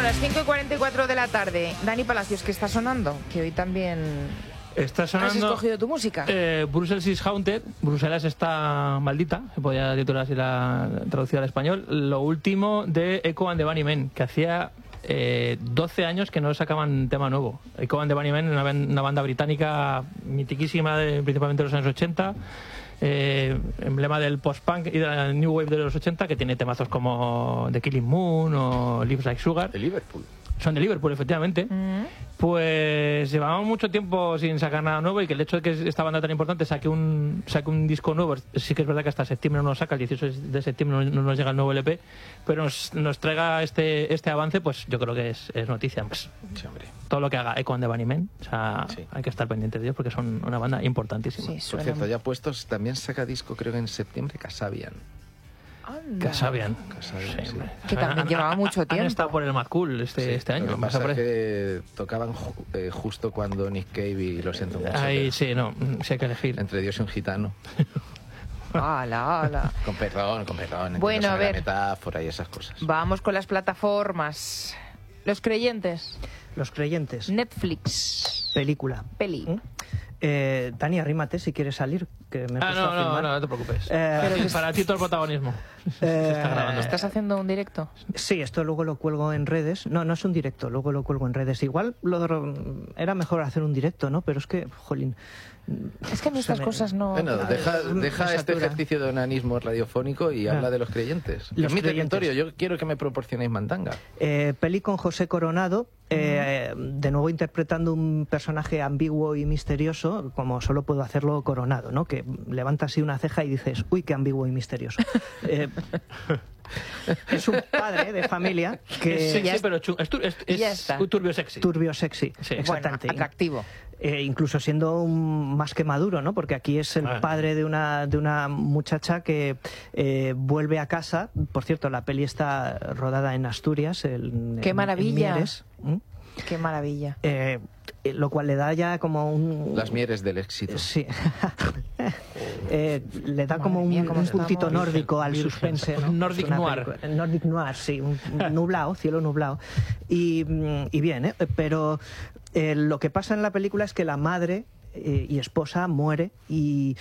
las 5:44 de la tarde. Dani Palacios, ¿qué está sonando? Que hoy también está sonando. ¿has escogido tu música? Brussels is Haunted. Bruselas está maldita, se podría titular así la traducida al español. Lo último de Echo and the Bunnymen, que hacía 12 años que no sacaban tema nuevo. Echo and the Bunnymen, una banda británica mitiquísima, principalmente de los años 80. Emblema del post-punk y de la New Wave de los 80, que tiene temazos como The Killing Moon o Lives Like Sugar. De Liverpool. Son de Liverpool, efectivamente. Pues llevábamos mucho tiempo sin sacar nada nuevo, y que el hecho de que esta banda tan importante saque un disco nuevo, sí que es verdad que hasta septiembre no nos saca, el 18 de septiembre no nos llega el nuevo LP, pero nos traiga este avance, pues yo creo que es noticia. Pues, sí, hombre. Todo lo que haga Echo and the Bunnymen, o sea, sí, hay que estar pendientes de ellos porque son una banda importantísima. Sí, por cierto, ya puestos, también saca disco, creo que en septiembre, Kasabian. Casabian. Sí. Que también llevaba mucho tiempo. Han estado por el Mad Cool este año. Lo que pasa es que tocaban justo cuando Nick Cave y Lo siento mucho. Ahí sí, no, sí hay que elegir. Entre Dios y un gitano. ¡Hala! Con perdón. Bueno, a ver. La metáfora y esas cosas. Vamos con las plataformas. Los creyentes. Netflix. Película. Peli. Dani, arrímate si quieres salir, que me he puesto a filmar. No te preocupes. Pero para ti todo el protagonismo. Se está grabando. ¿Estás haciendo un directo? Sí, esto luego lo cuelgo en redes. No es un directo, luego lo cuelgo en redes. Igual era mejor hacer un directo, ¿no? Pero es que, jolín... Es que nuestras cosas no... Bueno, deja este ejercicio de onanismo radiofónico y habla de los creyentes. Es mi territorio, yo quiero que me proporcionéis mandanga. Peli con José Coronado, de nuevo interpretando un personaje ambiguo y misterioso, como solo puedo hacerlo Coronado, ¿no? Que levanta así una ceja y dices, uy, qué ambiguo y misterioso. Es un padre de familia que... Es sexy, pero es turbio sexy. Turbio sexy, sí. Exactamente. Bueno, atractivo. Incluso siendo más que maduro, ¿no? Porque aquí es el padre de una muchacha que vuelve a casa. Por cierto, la peli está rodada en Asturias. ¡Qué maravilla! En Mieres. ¡Qué maravilla! Lo cual le da ya como un... Las mieres del éxito. Sí. Le da como un puntito nórdico al suspense, ¿no? Nordic Noir. Nordic Noir, sí. Un nublado, cielo nublado. Y bien, pero lo que pasa en la película es que la madre y esposa muere, y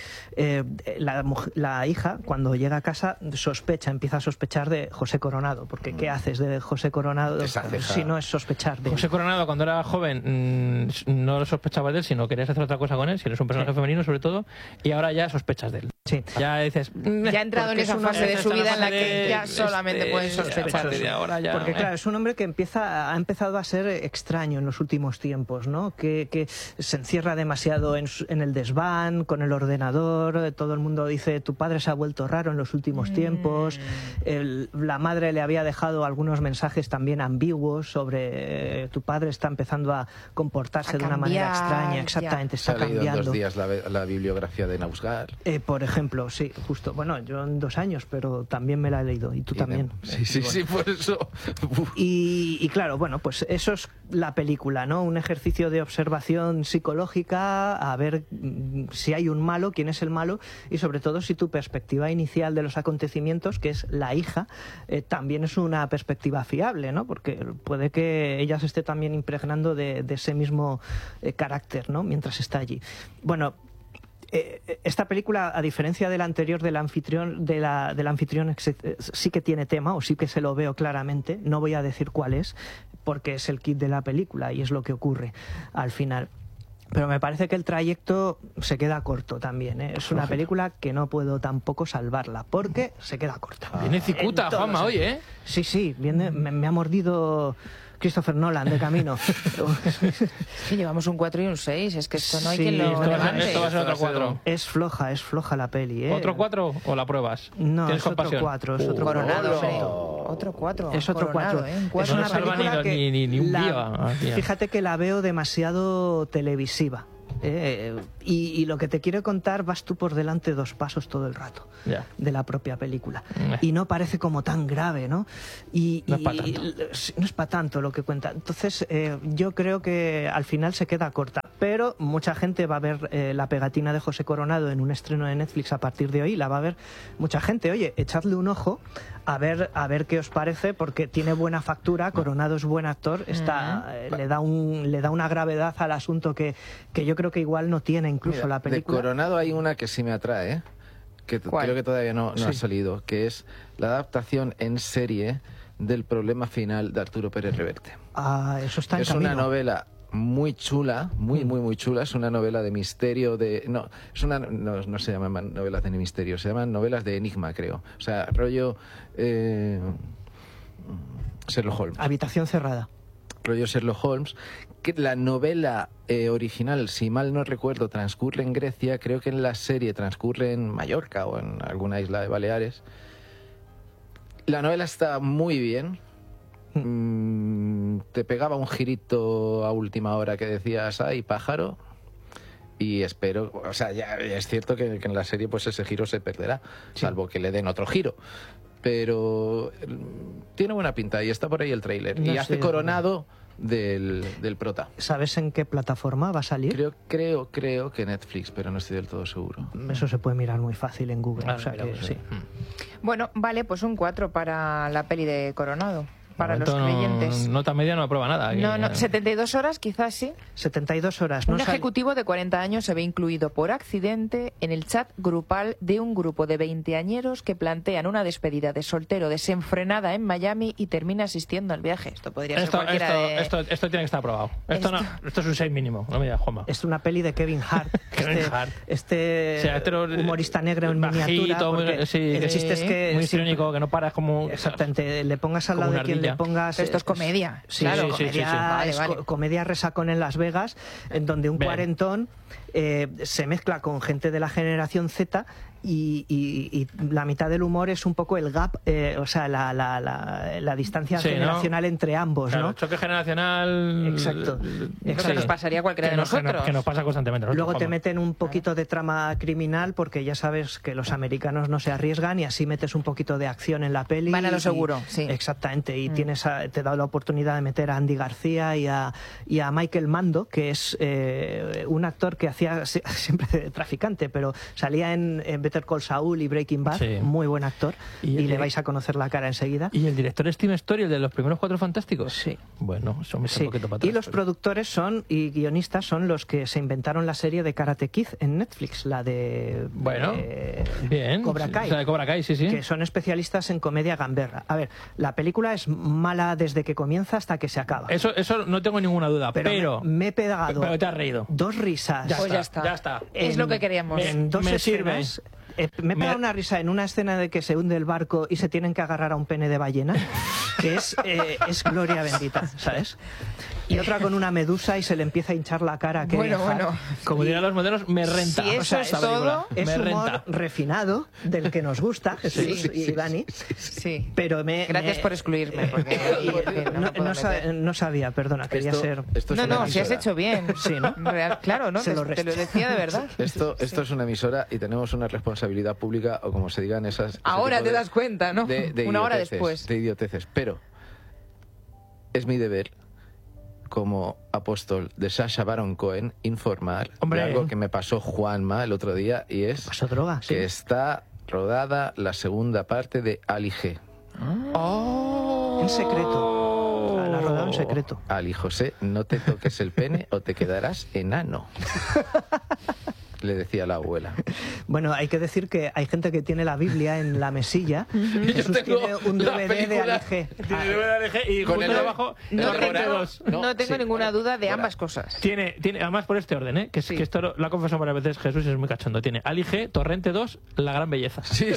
la hija, cuando llega a casa, empieza a sospechar de José Coronado, porque ¿qué haces de José Coronado si no es sospechar de él? José Coronado, cuando era joven, no sospechabas de él, sino querías hacer otra cosa con él, si eres un personaje femenino sobre todo, y ahora ya sospechas de él. Sí. Ya dices... Ya ha entrado en esa fase de su vida en la que ya solamente puedes sospechar de él. Porque claro, es un hombre que ha empezado a ser extraño en los últimos tiempos, ¿no? Que se encierra demasiado en el desván, con el ordenador. Todo el mundo dice, tu padre se ha vuelto raro en los últimos tiempos. La madre le había dejado algunos mensajes también ambiguos sobre tu padre está empezando a comportarse de una manera extraña. Exactamente, está cambiando. ¿Se ha leído en 2 días la bibliografía de Nausgard? Por ejemplo, sí, justo. Bueno, yo en 2 años, pero también me la he leído, y tú también. Sí, por eso. Y claro, bueno, pues eso es la película, ¿no? Un ejercicio de observación psicológica, a ver si hay un malo, quién es el malo, y sobre todo si tu perspectiva inicial de los acontecimientos, que es la hija, también es una perspectiva fiable, ¿no? Porque puede que ella se esté también impregnando de ese mismo carácter, ¿no? Mientras está allí. Bueno, esta película, a diferencia del anterior, del anfitrión, sí que tiene tema, o sí que se lo veo claramente. No voy a decir cuál es, porque es el kit de la película y es lo que ocurre al final. Pero me parece que el trayecto se queda corto también, ¿eh? Es una película que no puedo tampoco salvarla, porque se queda corta. Viene cicuta, Juanma, hoy, ¿eh? Sí, viene, me ha mordido Christopher Nolan de camino. Sí, llevamos un 4 y un 6, es que esto no hay Sí, quien lo levante. Esto va a ser otro 4. Es floja la peli, ¿eh? ¿Otro 4 o la pruebas? No, ¿Tienes es otro compasión? 4, es otro Coronado, 4. otro 4. Es otro 4. Es una salva película que ni un día. fíjate que la veo demasiado televisiva. Y lo que te quiero contar, vas tú por delante 2 pasos todo el rato de la propia película. Y no parece como tan grave, ¿no? No es para tanto. No es para tanto lo que cuenta. Entonces, yo creo que al final se queda corta. pero mucha gente va a ver La pegatina de José Coronado en un estreno de Netflix a partir de hoy, la va a ver mucha gente. Oye, echadle un ojo a ver qué os parece, porque tiene buena factura, Coronado es buen actor, le da una gravedad al asunto que yo creo que igual no tiene incluso la película. De Coronado hay una que sí me atrae, que creo que todavía no ha salido, que es la adaptación en serie del Problema final de Arturo Pérez Reverte. Eso está en Es camino. una novela muy chula, muy chula. Es una novela de misterio, no se llaman novelas de misterio, se llaman novelas de enigma, creo. O sea, rollo Sherlock Holmes. Habitación cerrada. Rollo Sherlock Holmes. Que la novela original, si mal no recuerdo, transcurre en Grecia. Creo que en la serie transcurre en Mallorca o en alguna isla de Baleares. La novela está muy bien. Te pegaba un girito a última hora que decías, ¡ay, pájaro! Y espero, o sea, ya es cierto que en la serie pues ese giro se perderá, salvo que le den otro giro. Pero tiene buena pinta y está por ahí el tráiler. Y hace Coronado del prota. ¿Sabes en qué plataforma va a salir? Creo que Netflix, pero no estoy del todo seguro. Eso se puede mirar muy fácil en Google. O sea que, sí. Bueno, vale, pues un 4 para la peli de Coronado. Para los creyentes. Nota media no aprueba nada. No, 72 horas quizás sí. 72 horas. Un ejecutivo de 40 años se ve incluido por accidente en el chat grupal de un grupo de veinteañeros que plantean una despedida de soltero desenfrenada en Miami y termina asistiendo al viaje. Esto podría ser cualquiera esto tiene que estar aprobado. Esto es un 6 mínimo, no me digas, Juanma. Es una peli de Kevin Hart. Humorista negro en bajito, miniatura. El chiste es que... Muy histriónico, que no paras como... Exactamente. Le pongas al lado de quien le pongas... Esto es comedia. Claro, comedia resacón en Las Vegas, en donde un cuarentón se mezcla con gente de la generación Z y la mitad del humor es un poco el gap, o sea, la distancia generacional entre ambos, claro, ¿no? El choque generacional... Exacto. Que nos pasaría a cualquiera de nosotros. Que nos pasa constantemente. Luego te meten un poquito de trama criminal, porque ya sabes que los americanos no se arriesgan, y así metes un poquito de acción en la peli. Van a lo seguro, sí. Exactamente, y te da la oportunidad de meter a Andy García y a Michael Mando, que es un actor que hacía siempre de traficante, pero salía en Better Call Saul y Breaking Bad, muy buen actor, y le vais a conocer la cara enseguida. ¿Y el director es Tim Story, el de los primeros 4 Fantásticos? Sí. Bueno, eso me un poquito para atrás. Y los productores y guionistas son los que se inventaron la serie de Karate Kid en Netflix, la de bien, Cobra Kai. La de Cobra Kai, sí. Que son especialistas en comedia gamberra. A ver, la película es mala desde que comienza hasta que se acaba. Eso no tengo ninguna duda, pero me he pegado. Pero te has reído. 2 risas. Ya está. Es lo que queríamos. En 2 escenas. Me he pegado una risa en una escena de que se hunde el barco y se tienen que agarrar a un pene de ballena, que es gloria bendita, ¿sabes? Y otra con una medusa y se le empieza a hinchar la cara. Bueno. Como dirán los modernos, me renta. Si eso es todo, es humor refinado, del que nos gusta, Jesús y Dani. Sí. Pero gracias por excluirme. Porque no sabía, perdona, quería ser... No, si has hecho bien. Sí, ¿no? Claro, ¿no? Te lo decía de verdad. Esto es una emisora y tenemos una responsabilidad pública, o como se digan esas... Ahora te das cuenta, ¿no? Una hora después. De idioteces. Pero es mi deber, como apóstol de Sacha Baron Cohen, informar de algo que me pasó Juanma el otro día, y es pasó droga, que está rodada la segunda parte de Ali G. En secreto. La rodada en secreto. Ali José, no te toques el pene o te quedarás enano. Le decía la abuela. Bueno, hay que decir que hay gente que tiene la Biblia en la mesilla. Jesús tiene un DVD de Ali G. Tiene DVD de Ali G y con justo debajo no tengo ninguna duda de ambas cosas. Tiene además por este orden, que esto lo ha confesado varias veces Jesús y es muy cachondo. Tiene Ali G, Torrente 2, La Gran Belleza. Sí.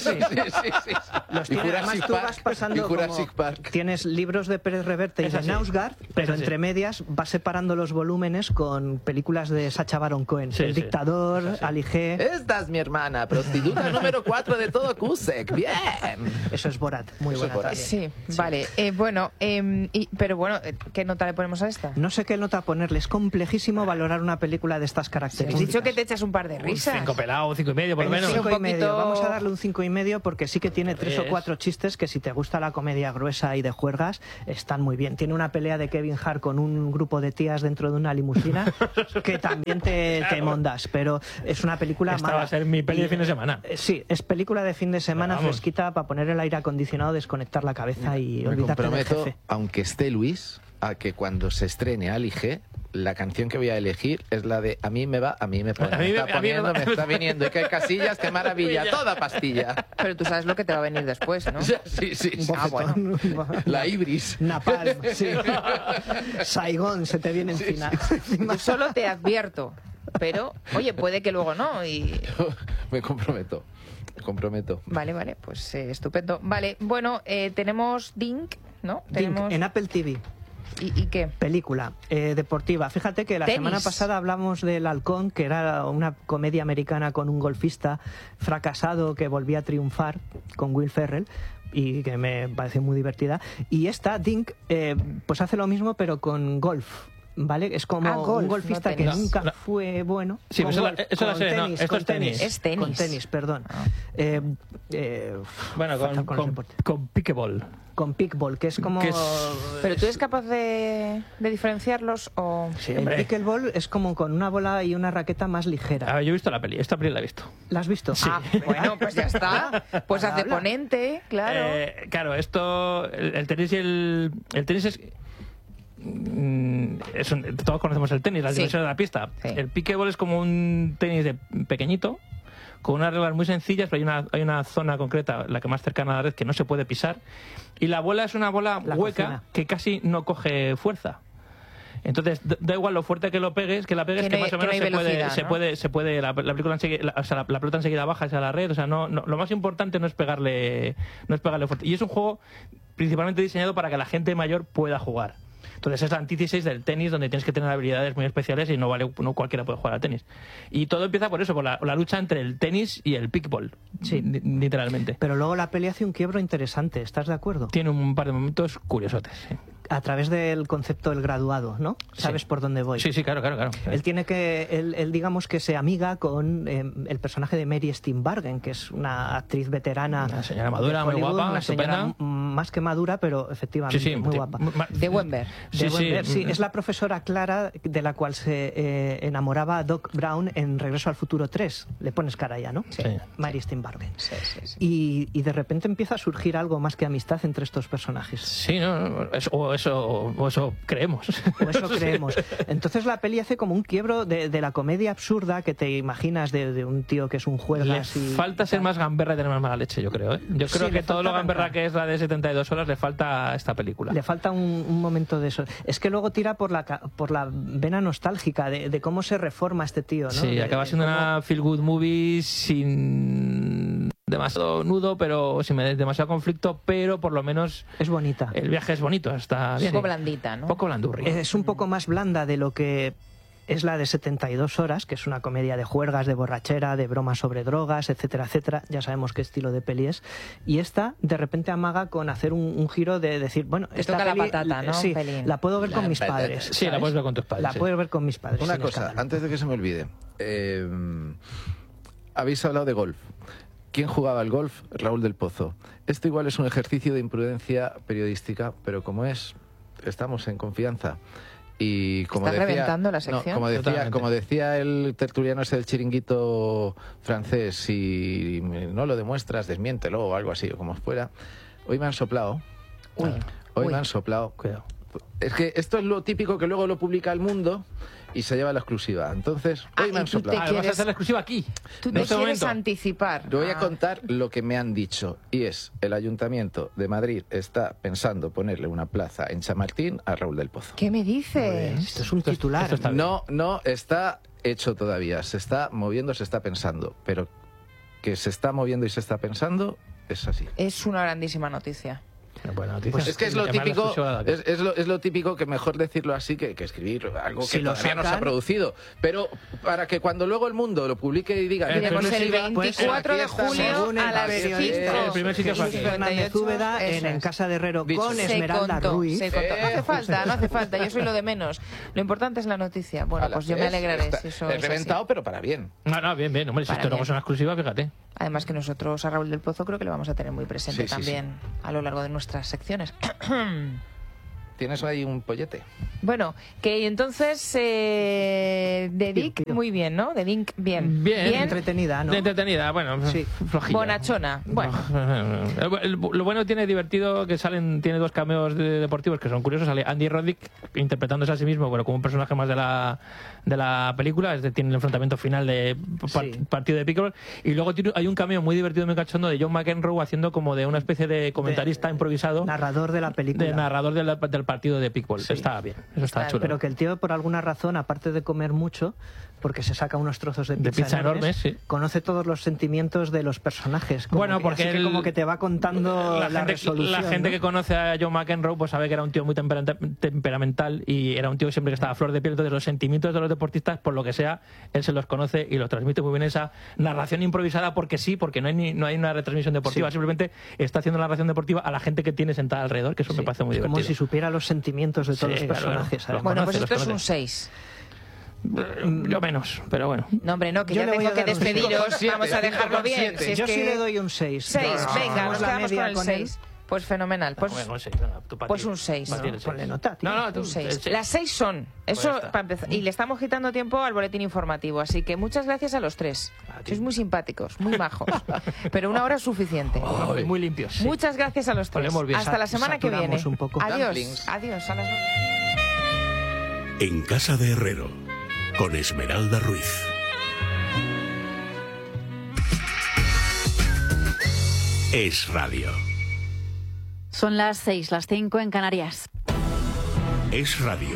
Los tiene, además tú vas pasando tienes libros de Pérez Reverte y de Nausgard, pero entre medias vas separando los volúmenes con películas de Sacha Baron Cohen. El Dictador, Alige. Esta es mi hermana, prostituta número 4 de todo Cusack. Bien. Eso es Borat, muy Eso es buena Borat. también. Sí, vale. Bueno, pero bueno, ¿qué nota le ponemos a esta? No sé qué nota ponerle, es complejísimo valorar una película de estas Has características. dicho que te echas un par de risas. 5 pelado, 5,5 por lo Un menos. cinco. 5,5. poquito- Vamos a darle un 5,5 porque sí que tiene 3 o ¿Ves? 4 chistes que si te gusta la comedia gruesa y de juergas están muy bien. Tiene una pelea de Kevin Hart con un grupo de tías dentro de una limusina que también te mondas, pero es una película Esta mala. va a ser mi peli de Y, fin de semana. Sí, es película de fin de semana Vamos. fresquita para poner el aire acondicionado, desconectar la cabeza y Me olvidarte del comprometo, jefe. aunque esté Luis, a que cuando se estrene Alige, la canción que voy a elegir es la de A mí me va, a mí me pone. A mí Me me- está a mí me poniendo, va. me está viniendo. Y que Casillas, qué maravilla. Maravilla. Toda pastilla. Pero tú sabes lo que te va a venir después, ¿no? Sí, sí, sí. Ah, bueno. La Ibris. Napalm, sí. Saigón se te viene encima. Yo solo te advierto. Pero, oye, puede que luego no. Y Me comprometo. Me comprometo. vale, pues estupendo. Vale, bueno, tenemos Dink, ¿no? Dink, Tenemos... en Apple TV. ¿Y qué? Película deportiva. Fíjate que la Tenis. semana pasada hablamos del Halcón, que era una comedia americana con un golfista fracasado que volvía a triunfar con Will Ferrell y que me parece muy divertida. Y esta, Dink, pues hace lo mismo pero con golf. ¿Vale? Es como golf, un golfista no que tenis. nunca No. fue bueno. Sí, Con eso la- golf, eso la con sé, no, tenis, esto con es tenis. Es tenis. Con tenis, perdón. Bueno, fatal con, los deportes. con Pickleball. Con pickball, que es como... Que es- ¿Pero tú eres capaz de diferenciarlos o...? Sí, El hombre. pickleball es como con una bola y una raqueta más ligera. A ver, yo he visto la peli. Esta peli la he visto. ¿La has visto? Ah, bueno, pues ya está. Pues hace Habla. ponente, claro. Claro, esto... El tenis y el tenis es... todos conocemos el tenis, las Sí. dimensiones de la pista. Sí. El pickleball es como un tenis de pequeñito, con unas reglas muy sencillas, pero hay una zona concreta, la que más cercana a la red, que no se puede pisar. Y la bola es una bola La hueca cocina. que casi no coge fuerza. Entonces, da igual lo fuerte que lo pegues, que la pegues, Que que no más o hay- que menos no hay velocidad, se puede, la película enseguida, la pelota enseguida baja hacia la red, o sea, lo más importante no es pegarle fuerte. Y es un juego principalmente diseñado para que la gente mayor pueda jugar. Entonces es la antítesis del tenis, donde tienes que tener habilidades muy especiales y no cualquiera puede jugar al tenis. Y todo empieza por eso, por la lucha entre el tenis y el pickleball, Sí. literalmente. Pero luego la peli hace un quiebro interesante, ¿estás de acuerdo? Tiene un par de momentos curiosotes. Sí, A través del concepto del graduado, ¿no? ¿Sabes Sí. por dónde voy? sí, claro. Él tiene que, él digamos que se amiga con el personaje de Mary Steenburgen, que es una actriz veterana. Una señora madura, de muy Hollywood, guapa, una señora estupenda. más que madura, pero efectivamente muy guapa. De Wember. De buen ver, sí, es la profesora Clara de la cual se enamoraba Doc Brown en Regreso al Futuro 3. Le pones cara ya, ¿no? Sí. Mary Steenburgen. Sí, sí, sí. Y de repente empieza a surgir algo más que amistad entre estos personajes. Sí, eso creemos. O eso creemos. Entonces la peli hace como un quiebro de la comedia absurda que te imaginas de un tío que es un Le juegas y... falta ser más gamberra y tener más mala leche, yo creo. Yo Sí, creo le que todo lo falta gamberra arrancar. que es la de 72 horas le falta a esta película. Le falta un momento de eso. Es que luego tira por la vena nostálgica de cómo se reforma este tío, ¿no? Sí, acaba siendo una feel good movie sin demasiado nudo, pero sin demasiado conflicto, pero por lo menos Es bonita. el viaje es bonito, está Un bien. poco blandita, ¿no? Un poco blandurri. Es un poco más blanda de lo que es la de 72 horas, que es una comedia de juergas, de borrachera, de bromas sobre drogas, etcétera, etcétera. Ya sabemos qué estilo de peli es. Y esta, de repente, amaga con hacer un giro de decir, bueno, Te esta toca la peli, patata, ¿no? Sí, Un pelín. la puedo ver con La mis patata. padres. Sí, la ¿sabes? puedes ver con tus padres. La sí. puedes ver con mis padres. Una sin cosa, escándalo. antes de que se me olvide. Habéis hablado de golf. ¿Quién jugaba al golf? Raúl del Pozo. Esto igual es un ejercicio de imprudencia periodística, pero como estamos en confianza. Y como ¿Estás decía, reventando la sección? Totalmente. como decía el tertuliano ese del chiringuito francés, si no lo demuestras, desmiéntelo o algo así, o como fuera. Hoy me han soplado. Uy. Hoy Uy. me han soplado. Cuidado. Es que esto es lo típico que luego lo publica El Mundo y se lleva la exclusiva. Entonces, hoy Ah, me han y tú soplado. te Vas a quieres- hacer la exclusiva aquí. Tú en te este quieres momento. anticipar. Te voy a Ah. contar lo que me han dicho y es el Ayuntamiento de Madrid está pensando ponerle una plaza en Chamartín a Raúl del Pozo. ¿Qué me dices? Esto es un titular. esto está bien. No está hecho todavía, se está moviendo, se está pensando, pero que se está moviendo y se está pensando es así. Es una grandísima noticia. Buena noticia. Pues es que es lo típico, es lo típico que mejor decirlo así que escribir algo que todavía no se ha producido. Pero para que cuando luego el mundo lo publique y diga... Tenemos el 24 de julio a las 5. El primer sitio fue aquí. Fernández Úbeda en Casa de Herrero con Esmeralda Ruiz. No hace falta, yo soy lo de menos. Lo importante es la noticia. Bueno, pues yo me alegraré si eso es reventado, pero para bien. No, bien. Hombre, si esto no es una exclusiva, fíjate. Además que nosotros a Raúl del Pozo creo que lo vamos a tener muy presente también a lo largo de nuestras secciones. ¿Tienes ahí un pollete? Bueno, que entonces de Vic muy bien, ¿no? De Vic bien. Bien entretenida, ¿no? Entretenida, bueno, sí. Flojilla. Bonachona, bueno. Lo bueno tiene divertido que tiene 2 cameos deportivos que son curiosos. Sale Andy Roddick interpretándose a sí mismo, bueno, como un personaje más de la película, tiene el enfrentamiento final de partido de pickleball, y luego hay un cameo muy divertido, muy cachondo de John McEnroe haciendo como de una especie de comentarista improvisado. Narrador de la película. De narrador del partido de pickleball. Sí. Está bien, eso está chulo. Pero que el tío, por alguna razón, aparte de comer mucho, porque se saca unos trozos de pizza enormes, conoce todos los sentimientos de los personajes. Bueno, porque como que te va contando la resolución. La gente que conoce a John McEnroe pues sabe que era un tío muy temperamental y era un tío siempre que estaba a flor de piel. Entonces los sentimientos de los deportistas, por lo que sea, él se los conoce y los transmite muy bien. Esa narración improvisada porque no hay una retransmisión deportiva, simplemente está haciendo la narración deportiva a la gente que tiene sentada alrededor, que eso me parece muy divertido. Como si supiera los sentimientos de todos los personajes. Bueno, pues esto es un 6. Yo menos, pero bueno. No, hombre, no, que ya tengo que despediros. Vamos a dejarlo bien. Yo sí le doy un 6. 6, venga, nos quedamos con el 6. Pues fenomenal. Pues un 6. Ponle nota. No, un 6. Las 6 son. Eso para empezar. Y le estamos quitando tiempo al boletín informativo. Así que muchas gracias a los 3. Sois muy simpáticos, muy majos. Pero una hora es suficiente. Muy limpios. Sí. Muchas gracias a los 3. Hasta la semana que viene. Adiós. Adiós. En Casa de Herrero, con Esmeralda Ruiz. Es Radio. Son las 6, las 5 en Canarias. Es Radio.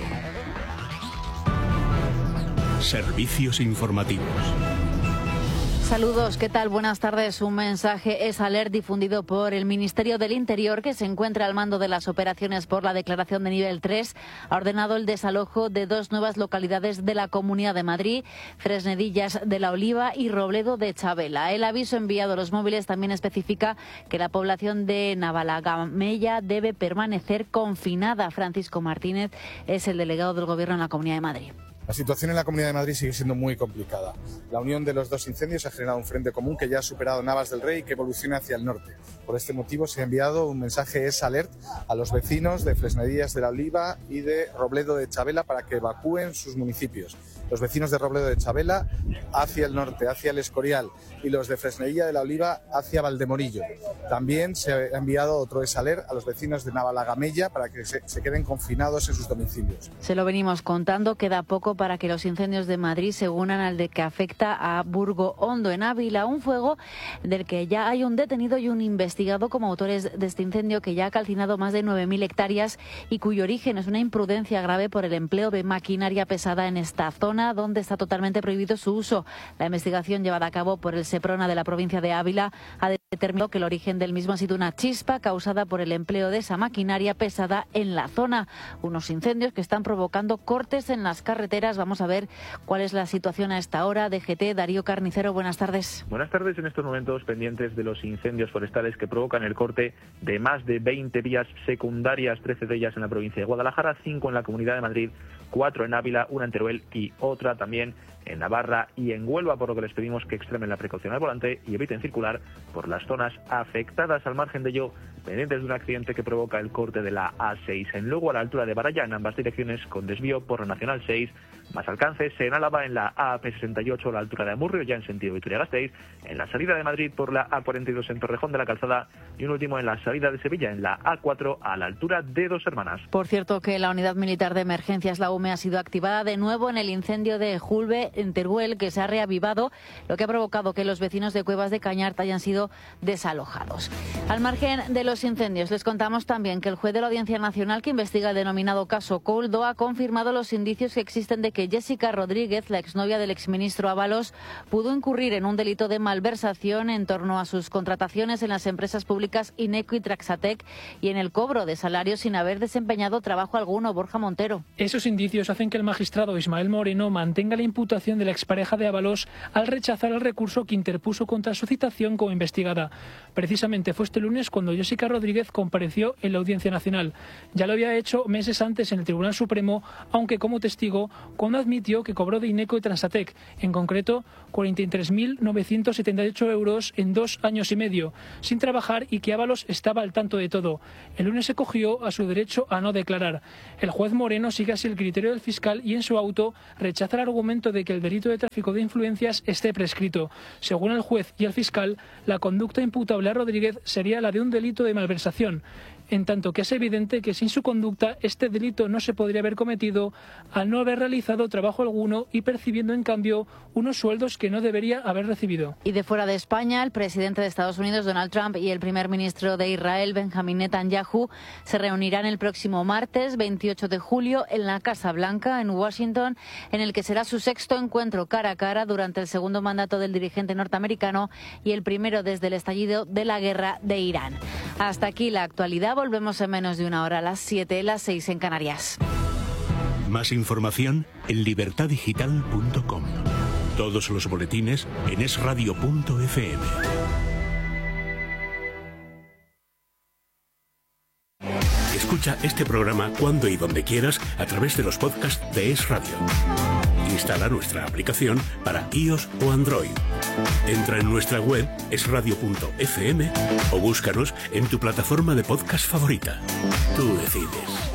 Servicios informativos. Saludos, ¿qué tal? Buenas tardes. Un mensaje es alert difundido por el Ministerio del Interior, que se encuentra al mando de las operaciones por la declaración de nivel 3. Ha ordenado el desalojo de 2 nuevas localidades de la Comunidad de Madrid, Fresnedillas de la Oliva y Robledo de Chabela. El aviso enviado a los móviles también especifica que la población de Navalagamella debe permanecer confinada. Francisco Martínez es el delegado del Gobierno en la Comunidad de Madrid. La situación en la Comunidad de Madrid sigue siendo muy complicada. La unión de los 2 incendios ha generado un frente común que ya ha superado Navas del Rey y que evoluciona hacia el norte. Por este motivo se ha enviado un mensaje alert a los vecinos de Fresnedillas de la Oliva y de Robledo de Chabela para que evacúen sus municipios. Los vecinos de Robledo de Chabela hacia el norte, hacia el Escorial, y los de Fresnedilla de la Oliva hacia Valdemorillo. También se ha enviado otro alert a los vecinos de Navalagamella para que se queden confinados en sus domicilios. Se lo venimos contando, queda poco para que los incendios de Madrid se unan al de que afecta a Burgo Hondo en Ávila, un fuego del que ya hay un detenido y un investigado como autores de este incendio que ya ha calcinado más de 9.000 hectáreas y cuyo origen es una imprudencia grave por el empleo de maquinaria pesada en esta zona donde está totalmente prohibido su uso. La investigación llevada a cabo por el Seprona de la provincia de Ávila ha determinado que el origen del mismo ha sido una chispa causada por el empleo de esa maquinaria pesada en la zona. Unos incendios que están provocando cortes en las carreteras. Vamos a ver cuál es la situación a esta hora. DGT, Darío Carnicero, buenas tardes. Buenas tardes. En estos momentos pendientes de los incendios forestales que provocan el corte de más de 20 vías secundarias, 13 de ellas en la provincia de Guadalajara, 5 en la Comunidad de Madrid, 4 en Ávila, 1 en Teruel y otra también en Navarra y en Huelva, por lo que les pedimos que extremen la precaución al volante y eviten circular por las zonas afectadas. Al margen de ello, pendientes de un accidente que provoca el corte de la A6 en Lugo a la altura de Baralla, en ambas direcciones con desvío por la Nacional 6, más alcances en Álava en la AP68 a la altura de Amurrio, ya en sentido Vitoria-Gasteiz, en la salida de Madrid por la A42 en Torrejón de la Calzada y un último en la salida de Sevilla en la A4 a la altura de Dos Hermanas. Por cierto, que la Unidad Militar de Emergencias, la UME, ha sido activada de nuevo en el incendio de Julbe en Teruel, que se ha reavivado, lo que ha provocado que los vecinos de Cuevas de Cañart hayan sido desalojados. Al margen de los incendios, les contamos también que el juez de la Audiencia Nacional que investiga el denominado caso Coldo ha confirmado los indicios que existen de que que Jessica Rodríguez, la exnovia del exministro Ábalos, pudo incurrir en un delito de malversación en torno a sus contrataciones en las empresas públicas Ineco y Traxatec y en el cobro de salarios sin haber desempeñado trabajo alguno. Borja Montero. Esos indicios hacen que el magistrado Ismael Moreno mantenga la imputación de la expareja de Ábalos al rechazar el recurso que interpuso contra su citación como investigada. Precisamente fue este lunes cuando Jessica Rodríguez compareció en la Audiencia Nacional. Ya lo había hecho meses antes en el Tribunal Supremo, aunque como testigo, cuando admitió que cobró de Ineco y Transatec, en concreto 43.978 euros en 2 años y medio, sin trabajar, y que Ábalos estaba al tanto de todo. El lunes se cogió a su derecho a no declarar. El juez Moreno sigue así el criterio del fiscal y en su auto rechaza el argumento de que el delito de tráfico de influencias esté prescrito. Según el juez y el fiscal, la conducta imputable a Rodríguez sería la de un delito de malversación, en tanto que es evidente que sin su conducta este delito no se podría haber cometido al no haber realizado trabajo alguno y percibiendo en cambio unos sueldos que no debería haber recibido. Y de fuera de España, el presidente de Estados Unidos, Donald Trump, y el primer ministro de Israel, Benjamín Netanyahu, se reunirán el próximo martes 28 de julio en la Casa Blanca, en Washington, en el que será su 6º encuentro cara a cara durante el segundo mandato del dirigente norteamericano y el primero desde el estallido de la guerra de Irán. Hasta aquí la actualidad. Volvemos en menos de una hora, a las 7, las 6 en Canarias. Más información en libertadigital.com. Todos los boletines en esradio.fm. Escucha este programa cuando y donde quieras a través de los podcasts de Es Radio. Instala nuestra aplicación para iOS o Android. Entra en nuestra web esradio.fm o búscanos en tu plataforma de podcast favorita. Tú decides.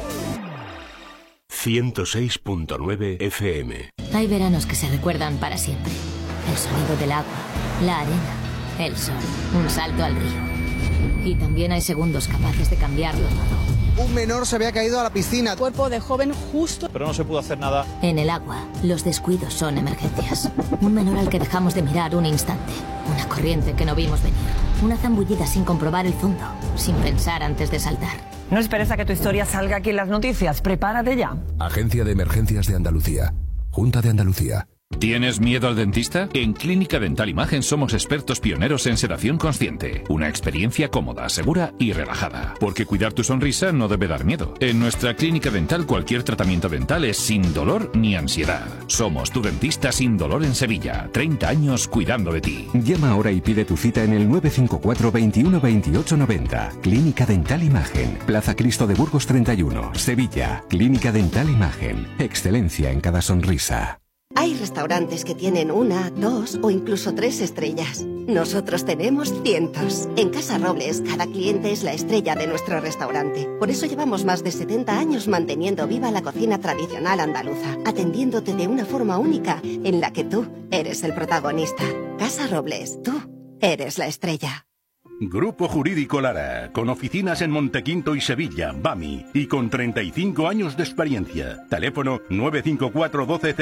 106.9 FM. Hay veranos que se recuerdan para siempre. El sonido del agua, la arena, el sol, un salto al río. Y también hay segundos capaces de cambiarlo todo. Un menor se había caído a la piscina. Cuerpo de joven justo. Pero no se pudo hacer nada. En el agua, los descuidos son emergencias. Un menor al que dejamos de mirar un instante. Una corriente que no vimos venir. Una zambullida sin comprobar el fondo. Sin pensar antes de saltar. No esperes a que tu historia salga aquí en las noticias. Prepárate ya. Agencia de Emergencias de Andalucía. Junta de Andalucía. ¿Tienes miedo al dentista? En Clínica Dental Imagen somos expertos pioneros en sedación consciente. Una experiencia cómoda, segura y relajada. Porque cuidar tu sonrisa no debe dar miedo. En nuestra clínica dental cualquier tratamiento dental es sin dolor ni ansiedad. Somos tu dentista sin dolor en Sevilla. 30 años cuidando de ti. Llama ahora y pide tu cita en el 954 21 28 90. Clínica Dental Imagen. Plaza Cristo de Burgos 31, Sevilla. Clínica Dental Imagen. Excelencia en cada sonrisa. Hay restaurantes que tienen 1, 2 o incluso 3 estrellas. Nosotros tenemos cientos. En Casa Robles, cada cliente es la estrella de nuestro restaurante. Por eso llevamos más de 70 años manteniendo viva la cocina tradicional andaluza, atendiéndote de una forma única en la que tú eres el protagonista. Casa Robles, tú eres la estrella. Grupo Jurídico Lara, con oficinas en Montequinto y Sevilla, BAMI, y con 35 años de experiencia. Teléfono 954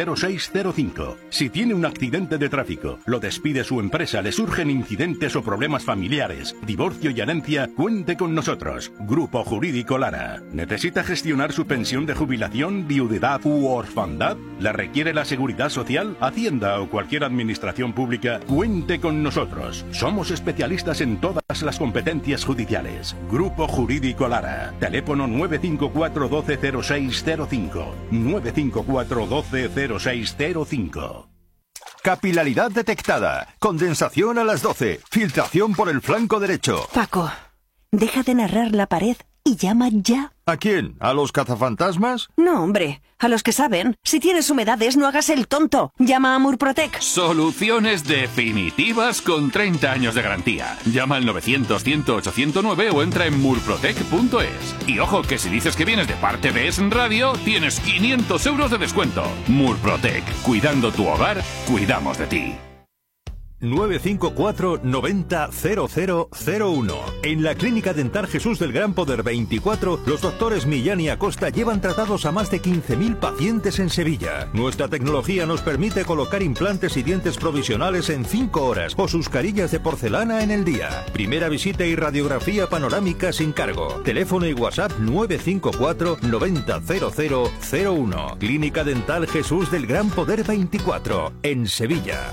120605. Si tiene un accidente de tráfico, lo despide su empresa, le surgen incidentes o problemas familiares, divorcio y herencia, cuente con nosotros. Grupo Jurídico Lara. ¿Necesita gestionar su pensión de jubilación, viudedad u orfandad? ¿Le requiere la Seguridad Social, Hacienda o cualquier administración pública? Cuente con nosotros. Somos especialistas en todas las competencias judiciales. Grupo Jurídico Lara. Teléfono 954 120605. 954 120605. Capilaridad detectada. Condensación a las 12. Filtración por el flanco derecho. Paco, deja de narrar la pared y llama ya. ¿A quién? ¿A los cazafantasmas? No, hombre, a los que saben. Si tienes humedades, no hagas el tonto. Llama a Murprotec. Soluciones definitivas con 30 años de garantía. Llama al 900-100-809 o entra en murprotec.es. Y ojo, que si dices que vienes de parte de Es Radio, tienes 500 euros de descuento. Murprotec, cuidando tu hogar, cuidamos de ti. 954 90 0001. En la Clínica Dental Jesús del Gran Poder 24, los doctores Millán y Acosta llevan tratados a más de 15.000 pacientes en Sevilla. Nuestra tecnología nos permite colocar implantes y dientes provisionales en 5 horas o sus carillas de porcelana en el día. Primera visita y radiografía panorámica sin cargo. Teléfono y WhatsApp 954 90 0001. Clínica Dental Jesús del Gran Poder 24, en Sevilla.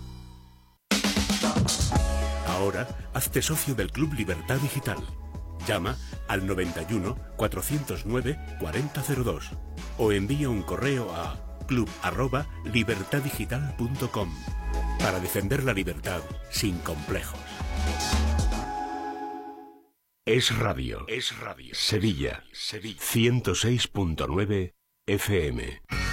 Ahora, hazte socio del Club Libertad Digital. Llama al 91 409 4002 o envía un correo a club@libertaddigital.com para defender la libertad sin complejos. Es Radio. Sevilla. 106.9 FM.